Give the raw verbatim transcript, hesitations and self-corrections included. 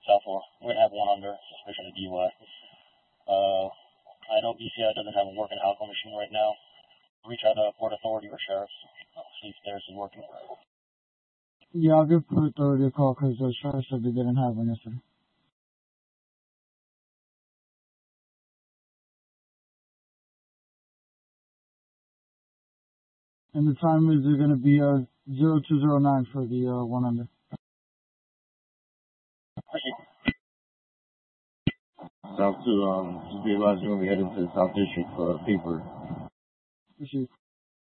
South four. We're gonna have one under suspicion of D U I. Uh, I know B C I doesn't have a working alcohol machine right now. Reach out to Port Authority or Sheriff's. See if theirs is working. Yeah, I'll give Port Authority a call because the sheriff said they didn't have one yesterday. And the time is going to be uh, zero two zero nine for the uh, one under. South two, um, just be advised you're going to be heading to the South District for a paper. Appreciate it.